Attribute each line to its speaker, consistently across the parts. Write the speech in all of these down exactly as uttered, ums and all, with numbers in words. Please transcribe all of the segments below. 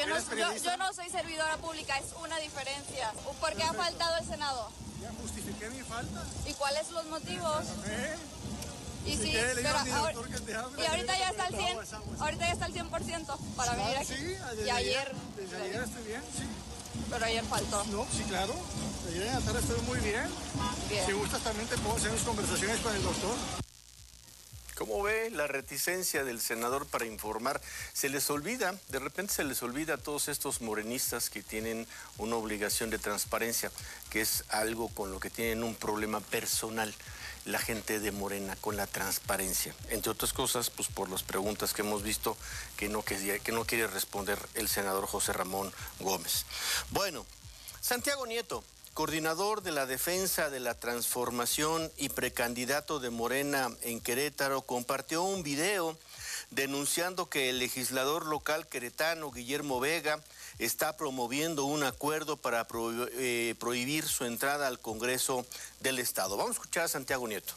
Speaker 1: no, yo, yo no soy servidora pública, es una diferencia. ¿Por qué ha faltado el senador?
Speaker 2: Ya justifiqué mi falta.
Speaker 1: ¿Y cuáles son los motivos?
Speaker 2: ¿Eh?
Speaker 1: Y sí, pero ahora, y ahorita ya está al cien, ahorita ya está al cien por ciento para venir aquí.
Speaker 2: Sí, desde
Speaker 1: y ayer.
Speaker 2: Desde ayer estoy bien, sí.
Speaker 1: Pero ayer faltó.
Speaker 2: No, sí, claro. Ayer en la tarde estoy muy bien.
Speaker 1: Bien.
Speaker 2: Si gustas también te puedo hacer mis conversaciones con el doctor.
Speaker 3: ¿Cómo ve la reticencia del senador para informar? Se les olvida, de repente se les olvida a todos estos morenistas que tienen una obligación de transparencia, que es algo con lo que tienen un problema personal la gente de Morena, con la transparencia. Entre otras cosas, pues por las preguntas que hemos visto que no, que, que no quiere responder el senador José Ramón Gómez. Bueno, Santiago Nieto, coordinador de la defensa de la transformación y precandidato de Morena en Querétaro, compartió un video denunciando que el legislador local queretano, Guillermo Vega, está promoviendo un acuerdo para pro, eh, prohibir su entrada al Congreso del Estado. Vamos a escuchar a Santiago Nieto.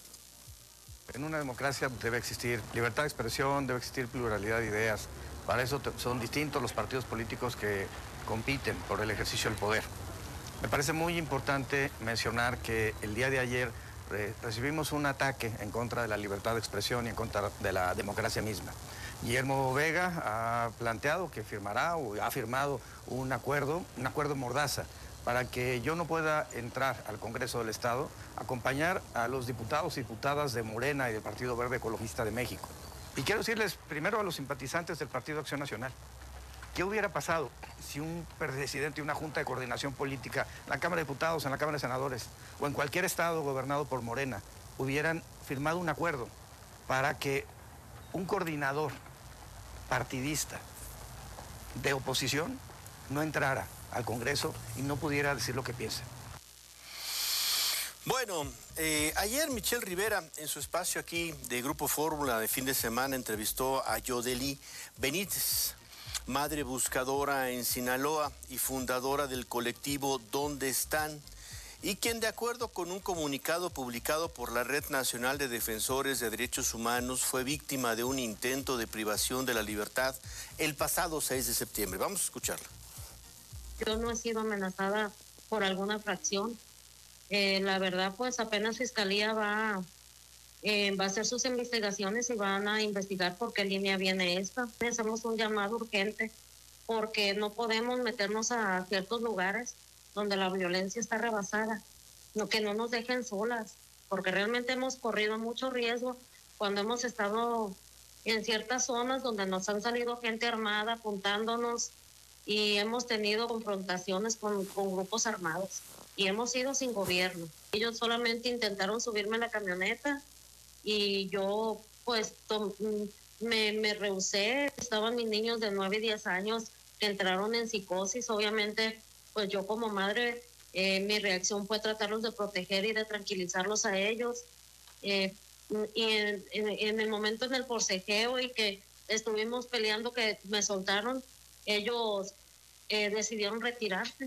Speaker 4: En una democracia debe existir libertad de expresión, debe existir pluralidad de ideas. Para eso son distintos los partidos políticos que compiten por el ejercicio del poder. Me parece muy importante mencionar que el día de ayer eh, recibimos un ataque en contra de la libertad de expresión y en contra de la democracia misma. Guillermo Vega ha planteado que firmará o ha firmado un acuerdo, un acuerdo mordaza, para que yo no pueda entrar al Congreso del Estado, acompañar a los diputados y diputadas de Morena y del Partido Verde Ecologista de México. Y quiero decirles primero a los simpatizantes del Partido Acción Nacional, ¿qué hubiera pasado si un presidente y una junta de coordinación política, en la Cámara de Diputados, en la Cámara de Senadores, o en cualquier estado gobernado por Morena, hubieran firmado un acuerdo para que un coordinador partidista de oposición no entrara al Congreso y no pudiera decir lo que piensa?
Speaker 3: Bueno, eh, ayer Michelle Rivera, en su espacio aquí de Grupo Fórmula de fin de semana, entrevistó a Yodeli Benítez, madre buscadora en Sinaloa y fundadora del colectivo ¿Dónde están?, y quien, de acuerdo con un comunicado publicado por la Red Nacional de Defensores de Derechos Humanos, fue víctima de un intento de privación de la libertad el pasado seis de septiembre. Vamos a escucharla.
Speaker 5: Yo no he sido amenazada por alguna fracción. Eh, la verdad, pues apenas Fiscalía va, eh, va a hacer sus investigaciones y van a investigar por qué línea viene esta. Hacemos un llamado urgente porque no podemos meternos a ciertos lugares donde la violencia está rebasada, no, que no nos dejen solas, porque realmente hemos corrido mucho riesgo cuando hemos estado en ciertas zonas donde nos han salido gente armada apuntándonos y hemos tenido confrontaciones con, con grupos armados y hemos ido sin gobierno. Ellos solamente intentaron subirme a la camioneta y yo pues tom, me, me rehusé. Estaban mis niños de nueve y diez años que entraron en psicosis. Obviamente pues yo como madre, eh, mi reacción fue tratarlos de proteger y de tranquilizarlos a ellos. Eh, y en, en, en el momento en el forcejeo y que estuvimos peleando, que me soltaron, ellos eh, decidieron retirarse.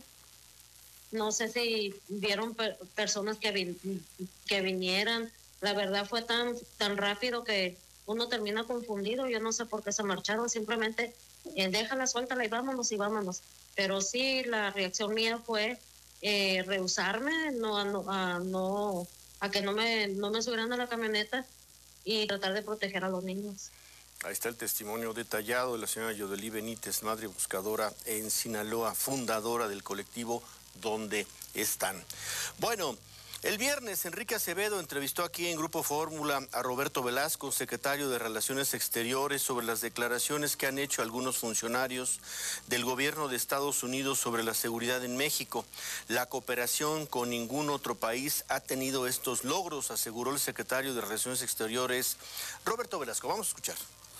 Speaker 5: No sé si vieron per personas que, vin que vinieran. La verdad fue tan, tan rápido que uno termina confundido. Yo no sé por qué se marcharon, simplemente eh, déjala, suéltala y vámonos y vámonos. Pero sí, la reacción mía fue eh, rehusarme, no, a, no, a, no, a que no me, no me subieran a la camioneta y tratar de proteger a los niños.
Speaker 3: Ahí está el testimonio detallado de la señora Yodeli Benítez, madre buscadora en Sinaloa, fundadora del colectivo ¿Dónde están? Bueno, el viernes Enrique Acevedo entrevistó aquí en Grupo Fórmula a Roberto Velasco, secretario de Relaciones Exteriores, sobre las declaraciones que han hecho algunos funcionarios del gobierno de Estados Unidos sobre la seguridad en México. La cooperación con ningún otro país ha tenido estos logros, aseguró el secretario de Relaciones Exteriores, Roberto Velasco. Vamos a escuchar.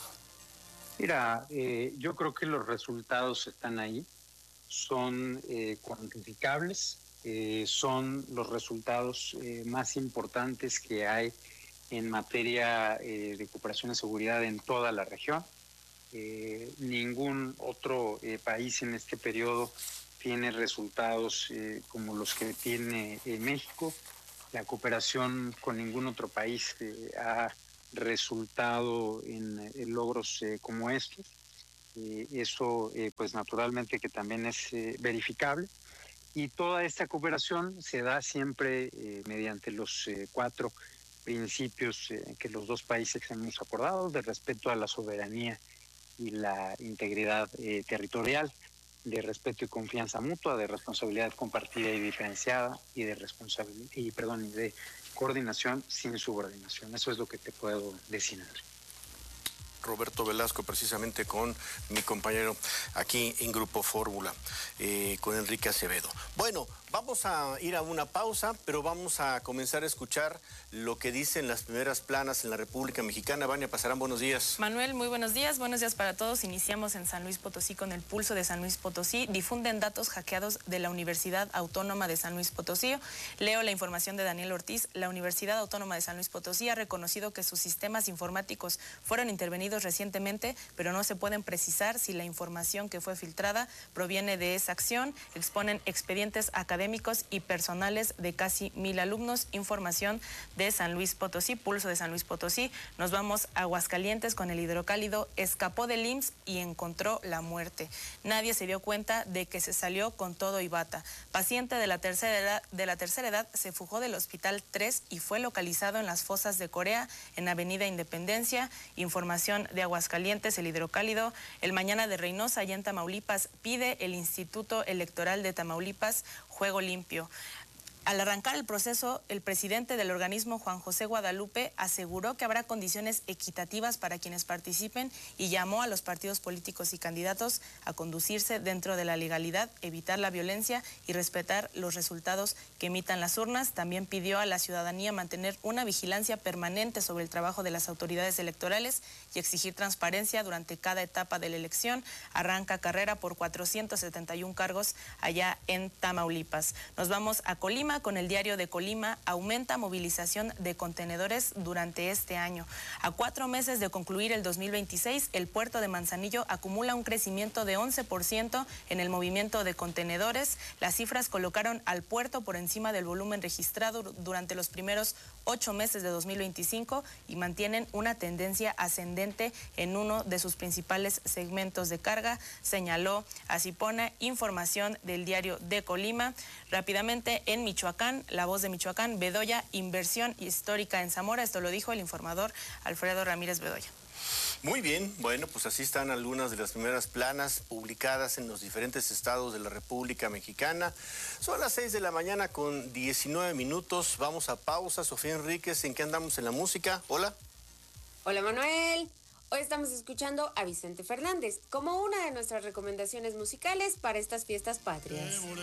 Speaker 6: Mira, eh, yo creo que los resultados están ahí, son eh, cuantificables. Eh, son los resultados eh, más importantes que hay en materia eh, de cooperación y seguridad en toda la región. Eh, ningún otro eh, país en este periodo tiene resultados eh, como los que tiene eh, México. La cooperación con ningún otro país eh, ha resultado en, en logros eh, como estos. Eh, eso, eh, pues naturalmente que también es eh, verificable. Y toda esta cooperación se da siempre eh, mediante los eh, cuatro principios eh, que los dos países hemos acordado, de respeto a la soberanía y la integridad eh, territorial, de respeto y confianza mutua, de responsabilidad compartida y diferenciada, y de responsabilidad y perdón, y de coordinación sin subordinación. Eso es lo que te puedo decir, André.
Speaker 3: Roberto Velasco, precisamente con mi compañero aquí en Grupo Fórmula, eh, con Enrique Acevedo. Bueno, vamos a ir a una pausa, pero vamos a comenzar a escuchar lo que dicen las primeras planas en la República Mexicana. Vania Pasarán, buenos días.
Speaker 7: Manuel, muy buenos días. Buenos días para todos. Iniciamos en San Luis Potosí con el Pulso de San Luis Potosí. Difunden datos hackeados de la Universidad Autónoma de San Luis Potosí. Leo la información de Daniel Ortiz. La Universidad Autónoma de San Luis Potosí ha reconocido que sus sistemas informáticos fueron intervenidos recientemente, pero no se pueden precisar si la información que fue filtrada proviene de esa acción. Exponen expedientes académicos y personales de casi mil alumnos. Información de San Luis Potosí, Pulso de San Luis Potosí. Nos vamos a Aguascalientes con el hidrocálido. Escapó del I M S S y encontró la muerte. Nadie se dio cuenta de que se salió con todo y bata. Paciente de la tercera edad, de la tercera edad se fugó del Hospital tres y fue localizado en las fosas de Corea, en Avenida Independencia. Información de Aguascalientes, el hidrocálido. El Mañana de Reynosa, allá en Tamaulipas, pide el Instituto Electoral de Tamaulipas juego limpio. Al arrancar el proceso, el presidente del organismo, Juan José Guadalupe, aseguró que habrá condiciones equitativas para quienes participen y llamó a los partidos políticos y candidatos a conducirse dentro de la legalidad, evitar la violencia y respetar los resultados que emitan las urnas. También pidió a la ciudadanía mantener una vigilancia permanente sobre el trabajo de las autoridades electorales y exigir transparencia durante cada etapa de la elección. Arranca carrera por cuatrocientos setenta y un cargos allá en Tamaulipas. Nos vamos a Colima con el Diario de Colima. Aumenta movilización de contenedores durante este año. A cuatro meses de concluir el dos mil veintiséis, el puerto de Manzanillo acumula un crecimiento de once por ciento en el movimiento de contenedores. Las cifras colocaron al puerto por encima del volumen registrado durante los primeros ocho meses de dos mil veinticinco y mantienen una tendencia ascendente en uno de sus principales segmentos de carga, señaló Asipona. Información del Diario de Colima. Rápidamente en Michoacán, La Voz de Michoacán, Bedoya, inversión histórica en Zamora. Esto lo dijo el informador Alfredo Ramírez Bedoya.
Speaker 3: Muy bien, bueno, pues así están algunas de las primeras planas publicadas en los diferentes estados de la República Mexicana. Son las seis de la mañana con diecinueve minutos. Vamos a pausa. Sofía Enríquez, ¿en qué andamos en la música? Hola.
Speaker 8: Hola, Manuel. Hoy estamos escuchando a Vicente Fernández como una de nuestras recomendaciones musicales para estas fiestas patrias.